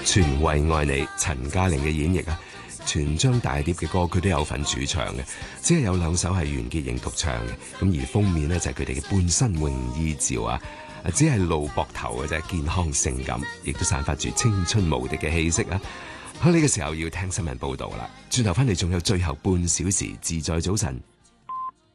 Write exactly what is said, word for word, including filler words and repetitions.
全為愛你，陳嘉玲嘅演繹啊，全張大碟嘅歌佢都有份主唱嘅，只係有兩首係袁潔瑩獨唱嘅，咁而封面呢，就係佢哋嘅半身泳衣照啊，只係露膊頭嘅啫，健康性感，亦都散發住青春無敵嘅氣息啊！喺呢個時候要聽新聞報道啦，轉頭翻嚟仲有最後半小時自在早晨。